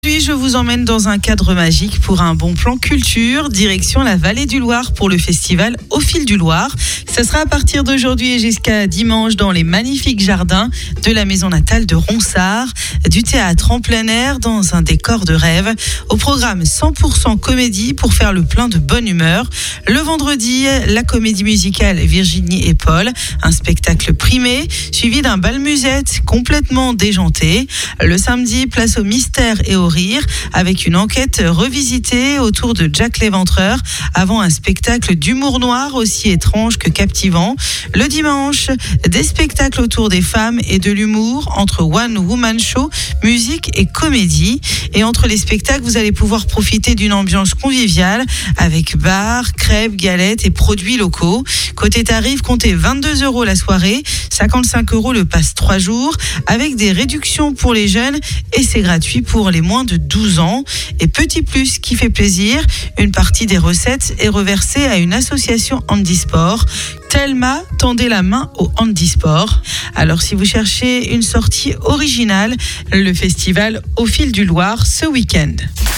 Aujourd'hui, je vous emmène dans un cadre magique pour un bon plan culture, direction la vallée du Loir pour le festival Au fil du Loir. Ça sera à partir d'aujourd'hui et jusqu'à dimanche dans les magnifiques jardins de la maison natale de Ronsard, du théâtre en plein air dans un décor de rêve. Au programme 100% comédie pour faire le plein de bonne humeur. Le vendredi, la comédie musicale Virginie et Paul, un spectacle primé, suivi d'un bal musette complètement déjanté. Le samedi, place au mystère et au rire, avec une enquête revisitée autour de Jack l'Éventreur, avant un spectacle d'humour noir aussi étrange que captivant. Le dimanche, des spectacles autour des femmes et de l'humour, entre One Woman Show, musique et comédie. Et entre les spectacles, vous allez pouvoir profiter d'une ambiance conviviale, avec bar, crêpes, galettes et produits locaux. Côté tarif, comptez 22 € la soirée, 55 € le passe 3 jours, avec des réductions pour les jeunes et c'est gratuit pour les moins de 12 ans. Et petit plus qui fait plaisir, une partie des recettes est reversée à une association handisport. Thelma tendait la main au handisport. Alors si vous cherchez une sortie originale, le festival Au fil du Loir ce week-end.